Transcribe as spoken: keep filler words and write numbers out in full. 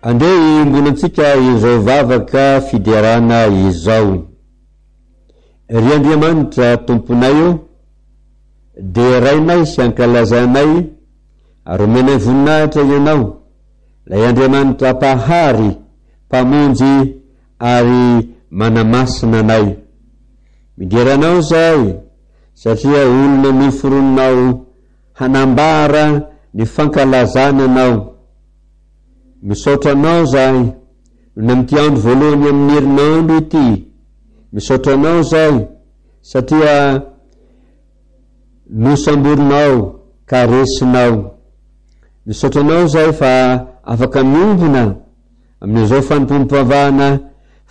Andeha imbolantsika izao vavaka fidiarana izao. Ry Andriamanitra tomponay io, de rainay sy ankalazanay, ary omenay voninahitra ianao, lay Andriamanitra pahary, pamonjy ary manamasina anay. Midiranao zay, satria olona miforoninao hanambara ny fankalazananao. Misaotranao zay, na mity andro voalohany amin'ny herinandro ity, misaotranao zay, satria nosamborinao, karesinao. Misaotranao zay fa afaka miombona amin'izao fanompoam-pavahana